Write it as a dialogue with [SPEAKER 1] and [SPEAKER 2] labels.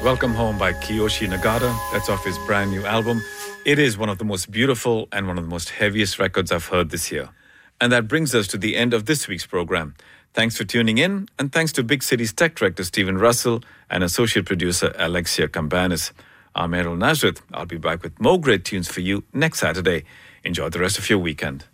[SPEAKER 1] Welcome Home by Kiyoshi Nagata. That's off his brand new album. It is one of the most beautiful and one of the most heaviest records I've heard this year. And that brings us to the end of this week's program. Thanks for tuning in, and thanks to Big City's tech director Stephen Russell and associate producer Alexia Campanis. I'm Errol Nazareth. I'll be back with more great tunes for you next Saturday. Enjoy the rest of your weekend.